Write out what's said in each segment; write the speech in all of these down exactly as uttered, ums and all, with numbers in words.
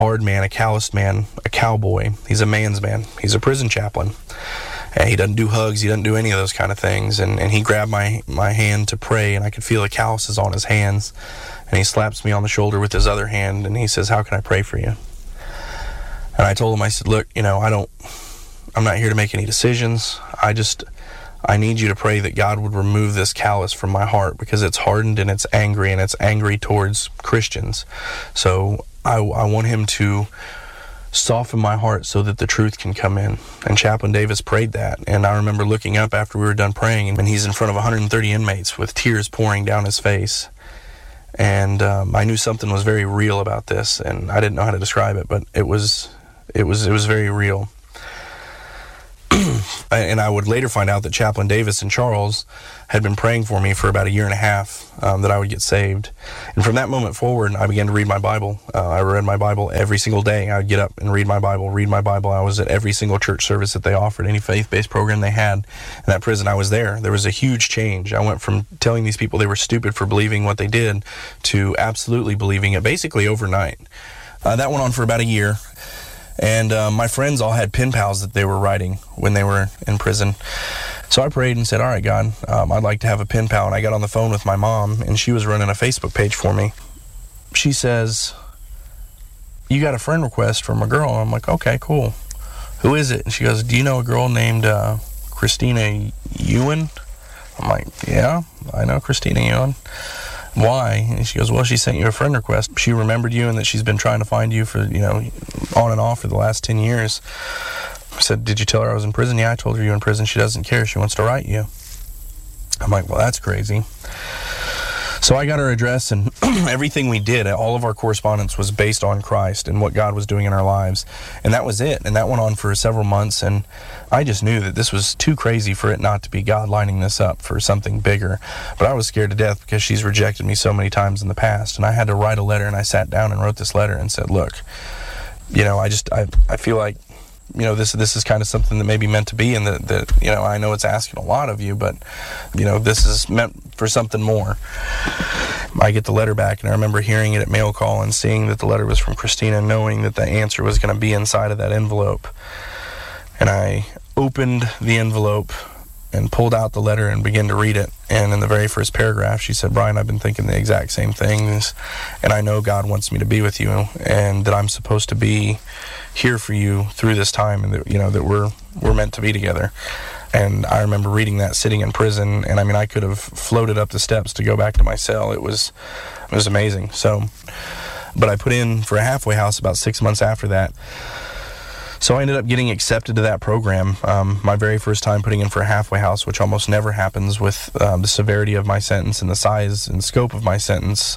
hard man, a calloused man, a cowboy. He's a man's man. He's a prison chaplain. And he doesn't do hugs. He doesn't do any of those kind of things. And, and he grabbed my, my hand to pray, and I could feel the calluses on his hands. And he slaps me on the shoulder with his other hand, and he says, "How can I pray for you?" And I told him, I said, "Look, you know, I don't, I'm not here to make any decisions. I just, I need you to pray that God would remove this callous from my heart, because it's hardened and it's angry, and it's angry towards Christians. So I, I want him to soften my heart so that the truth can come in." And Chaplain Davis prayed that. And I remember looking up after we were done praying, and he's in front of one hundred thirty inmates with tears pouring down his face. And um, I knew something was very real about this, and I didn't know how to describe it, but it was, it was, it was very real. And I would later find out that Chaplain Davis and Charles had been praying for me for about a year and a half, um, that I would get saved. And from that moment forward, I began to read my Bible. Uh, I read my Bible every single day. I would get up and read my Bible, read my Bible. I was at every single church service that they offered, any faith-based program they had. In that prison, I was there. There was a huge change. I went from telling these people they were stupid for believing what they did to absolutely believing it, basically overnight. Uh, that went on for about a year. And uh, my friends all had pen pals that they were writing when they were in prison. So I prayed and said, "All right, God, um, I'd like to have a pen pal." And I got on the phone with my mom, and she was running a Facebook page for me. She says, "You got a friend request from a girl." And I'm like, "Okay, cool. Who is it?" And she goes, "Do you know a girl named uh, Christina Ewan?" I'm like, "Yeah, I know Christina Ewan." "Why?" And she goes, "Well, she sent you a friend request. She remembered you, and that she's been trying to find you for, you know, on and off for the last ten years. I said, "Did you tell her I was in prison?" "Yeah, I told her you were in prison. She doesn't care. She wants to write you." I'm like, "Well, that's crazy." So I got her address, and everything we did, all of our correspondence was based on Christ and what God was doing in our lives. And that was it. And that went on for several months, and I just knew that this was too crazy for it not to be God lining this up for something bigger. But I was scared to death because she's rejected me so many times in the past. And I had to write a letter, and I sat down and wrote this letter and said, "Look, you know, I just, I, I feel like, you know, this this is kind of something that may be meant to be, and that, that, you know, I know it's asking a lot of you, but, you know, this is meant for something more." I get the letter back, and I remember hearing it at mail call and seeing that the letter was from Christina, knowing that the answer was going to be inside of that envelope. And I opened the envelope and pulled out the letter and began to read it. And in the very first paragraph, she said, "Brian, I've been thinking the exact same things, and I know God wants me to be with you, and that I'm supposed to be here for you through this time, and that, you know, that we're we're meant to be together." And I remember reading that sitting in prison, and I mean, I could have floated up the steps to go back to my cell. It was it was amazing. So, but I put in for a halfway house about six months after that. So I ended up getting accepted to that program. Um, my very first time putting in for a halfway house, which almost never happens with um, the severity of my sentence and the size and scope of my sentence.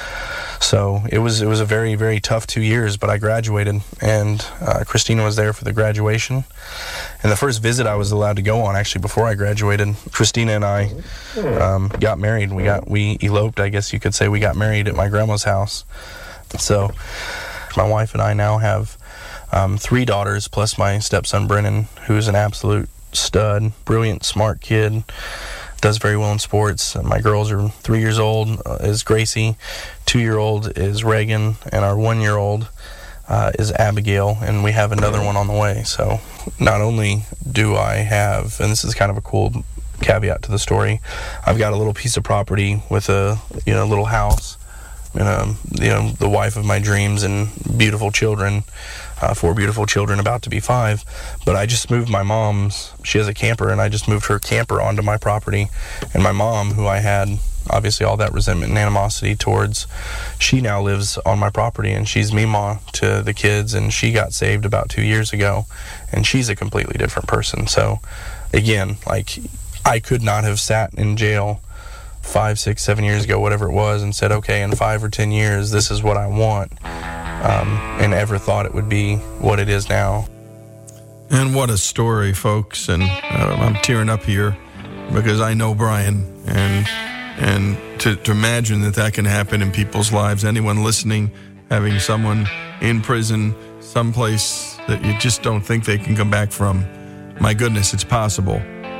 So it was it was a very, very tough two years, but I graduated, and uh, Christina was there for the graduation. And the first visit I was allowed to go on, actually, before I graduated, Christina and I um, got married. We got we eloped, I guess you could say. We got married at my grandma's house. So my wife and I now have um, three daughters, plus my stepson, Brennan, who's an absolute stud, brilliant, smart kid. Does very well in sports. My girls are three years old, uh, is Gracie, two-year-old is Reagan, and our one-year-old uh, is Abigail, and we have another one on the way. So not only do I have, and this is kind of a cool caveat to the story, I've got a little piece of property with a, you know, little house, and um, you know, the wife of my dreams and beautiful children, uh, four beautiful children about to be five. But I just moved my mom's, she has a camper, and I just moved her camper onto my property. And my mom, who I had obviously all that resentment and animosity towards, she now lives on my property, and she's Mima to the kids, and she got saved about two years ago, and she's a completely different person. So again, like, I could not have sat in jail five, six, seven years ago, whatever it was, and said, okay, in five or ten years, this is what I want, um, and ever thought it would be what it is now. And what a story, folks. And uh, I'm tearing up here because I know Brian, and and to, to imagine that that can happen in people's lives. Anyone listening, having someone in prison, someplace that you just don't think they can come back from, my goodness, it's possible.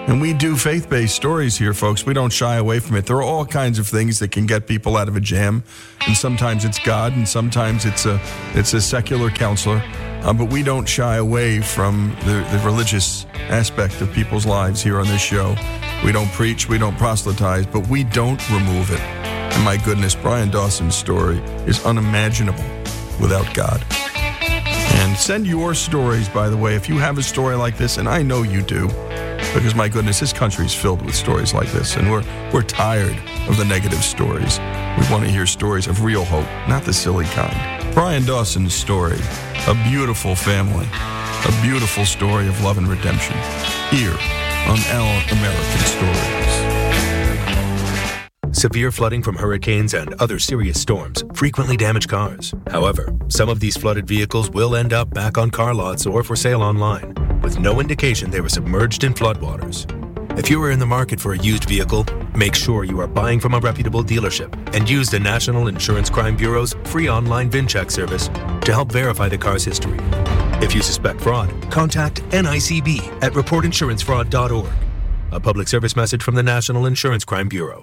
And we do faith-based stories here, folks. We don't shy away from it. There are all kinds of things that can get people out of a jam. And sometimes it's God, and sometimes it's a it's a secular counselor. Uh, but we don't shy away from the, the religious aspect of people's lives here on this show. We don't preach, we don't proselytize, but we don't remove it. And my goodness, Brian Dawson's story is unimaginable without God. And send your stories, by the way, if you have a story like this, and I know you do, because my goodness, this country is filled with stories like this, and we're we're tired of the negative stories. We want to hear stories of real hope, not the silly kind. Brian Dawson's story, a beautiful family, a beautiful story of love and redemption, here on Our American Stories. Severe flooding from hurricanes and other serious storms frequently damage cars. However, some of these flooded vehicles will end up back on car lots or for sale online, with no indication they were submerged in floodwaters. If you are in the market for a used vehicle, make sure you are buying from a reputable dealership and use the National Insurance Crime Bureau's free online VIN check service to help verify the car's history. If you suspect fraud, contact N I C B at report insurance fraud dot org. A public service message from the National Insurance Crime Bureau.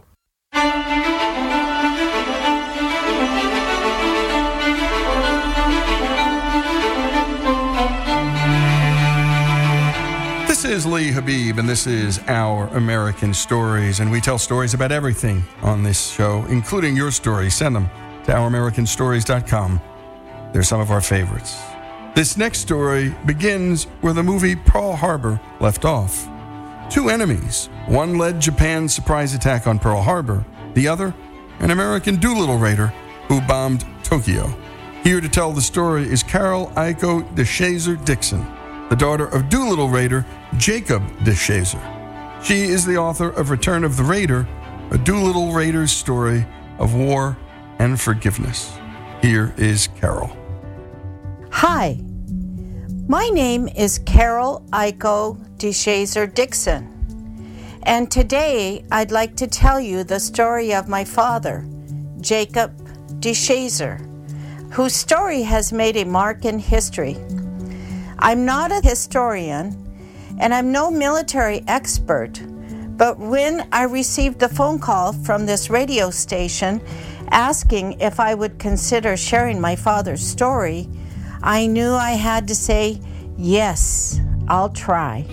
This is Lee Habib, and this is Our American Stories, and we tell stories about everything on this show, including your stories. Send them to our american stories dot com. They're some of our favorites. This next story begins where the movie Pearl Harbor left off. Two enemies. One led Japan's surprise attack on Pearl Harbor. The other, an American Doolittle Raider who bombed Tokyo. Here to tell the story is Carol Aiko DeShazer Dixon, the daughter of Doolittle Raider Jacob DeShazer. She is the author of Return of the Raider, a Doolittle Raider's story of war and forgiveness. Here is Carol. Hi, my name is Carol Aiko DeShazer Dixon, and today I'd like to tell you the story of my father, Jacob DeShazer, whose story has made a mark in history. I'm not a historian, and I'm no military expert, but when I received the phone call from this radio station asking if I would consider sharing my father's story, I knew I had to say, yes, I'll try.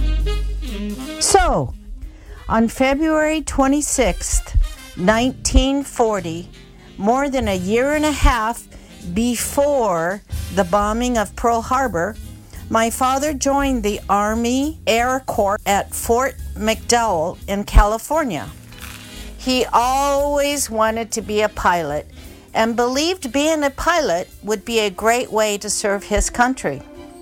So, on February twenty-sixth, nineteen forty, more than a year and a half before the bombing of Pearl Harbor, my father joined the Army Air Corps at Fort McDowell in California. He always wanted to be a pilot and believed being a pilot would be a great way to serve his country.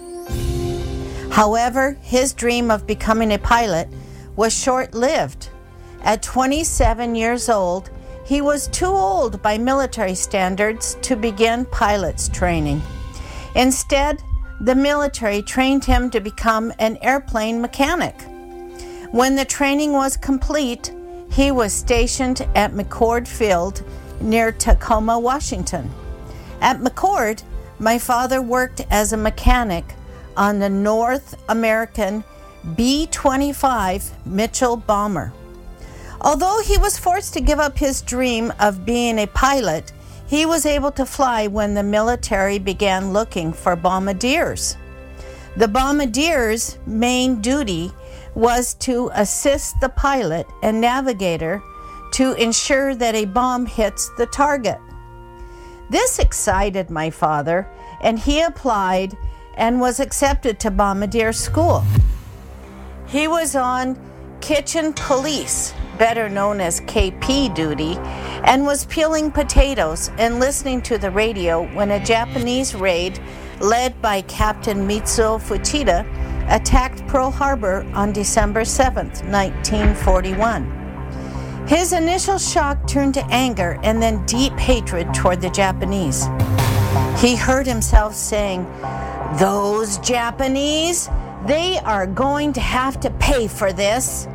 However, his dream of becoming a pilot was short-lived. At twenty-seven years old, he was too old by military standards to begin pilot's training. Instead, the military trained him to become an airplane mechanic. When the training was complete, he was stationed at McChord Field near Tacoma, Washington. At McChord, my father worked as a mechanic on the North American B twenty-five Mitchell bomber. Although he was forced to give up his dream of being a pilot, he was able to fly when the military began looking for bombardiers. The bombardiers' main duty was to assist the pilot and navigator to ensure that a bomb hits the target. This excited my father, and he applied and was accepted to bombardier school. He was on kitchen police, better known as K P duty, and was peeling potatoes and listening to the radio when a Japanese raid led by Captain Mitsuo Fuchida attacked Pearl Harbor on December seventh, nineteen forty-one. His initial shock turned to anger and then deep hatred toward the Japanese. He heard himself saying, "Those Japanese, they are going to have to pay for this."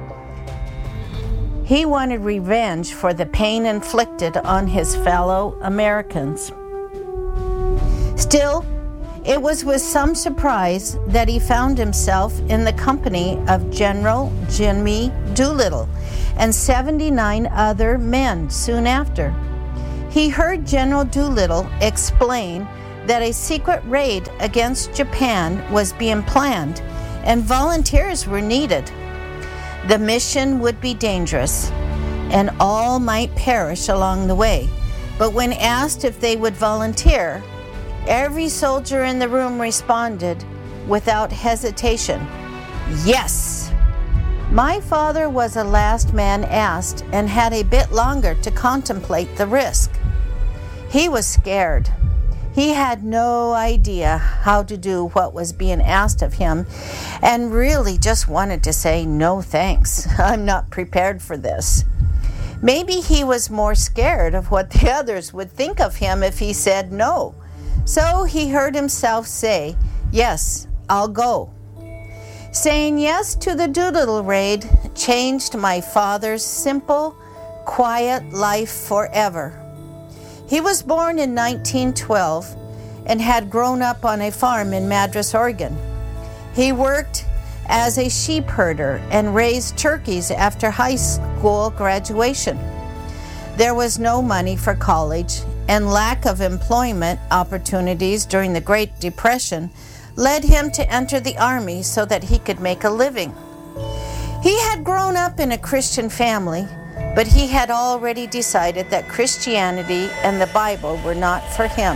He wanted revenge for the pain inflicted on his fellow Americans. Still, It was with some surprise that he found himself in the company of General Jimmy Doolittle and seventy-nine other men soon after. He heard General Doolittle explain that a secret raid against Japan was being planned and volunteers were needed. The mission would be dangerous and all might perish along the way. But when asked if they would volunteer, every soldier in the room responded without hesitation, yes. My father was the last man asked and had a bit longer to contemplate the risk. He was scared. He had no idea how to do what was being asked of him and really just wanted to say, no thanks, I'm not prepared for this. Maybe he was more scared of what the others would think of him if he said no. So he heard himself say, yes, I'll go. Saying yes to the Doolittle raid changed my father's simple, quiet life forever. He was born in nineteen twelve and had grown up on a farm in Madras, Oregon. He worked as a sheep herder and raised turkeys after high school graduation. There was no money for college, and lack of employment opportunities during the Great Depression led him to enter the Army so that he could make a living. He had grown up in a Christian family, but he had already decided that Christianity and the Bible were not for him.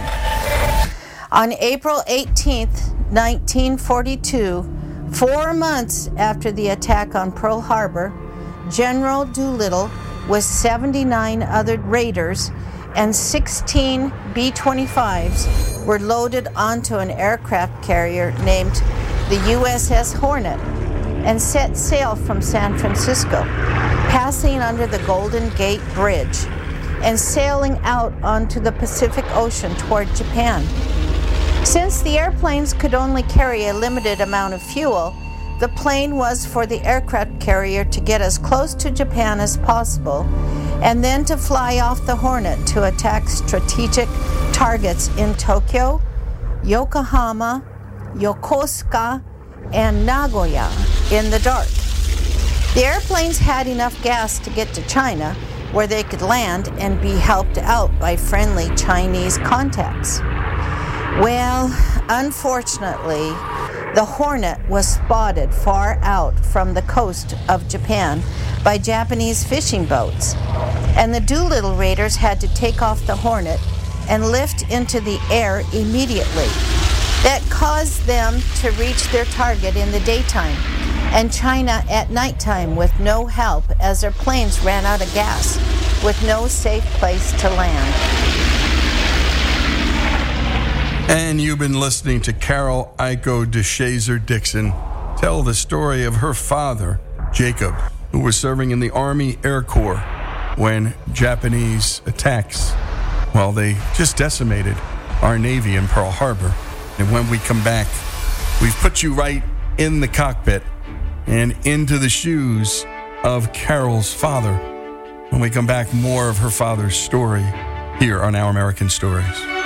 On April eighteenth, nineteen forty-two, four months after the attack on Pearl Harbor, General Doolittle with seventy-nine other raiders and sixteen B twenty-fives were loaded onto an aircraft carrier named the U S S Hornet and set sail from San Francisco, passing under the Golden Gate Bridge and sailing out onto the Pacific Ocean toward Japan. Since the airplanes could only carry a limited amount of fuel, the plan was for the aircraft carrier to get as close to Japan as possible and then to fly off the Hornet to attack strategic targets in Tokyo, Yokohama, Yokosuka, and Nagoya in the dark. The airplanes had enough gas to get to China, where they could land and be helped out by friendly Chinese contacts. Well, unfortunately, the Hornet was spotted far out from the coast of Japan by Japanese fishing boats, and the Doolittle raiders had to take off the Hornet and lift into the air immediately. That caused them to reach their target in the daytime and China at nighttime with no help as their planes ran out of gas with no safe place to land. And you've been listening to Carol Iko DeShazer Dixon tell the story of her father, Jacob, who was serving in the Army Air Corps when Japanese attacks, well, they just decimated our Navy in Pearl Harbor. And when we come back, we've put you right in the cockpit and into the shoes of Carol's father. When we come back, more of her father's story here on Our American Stories.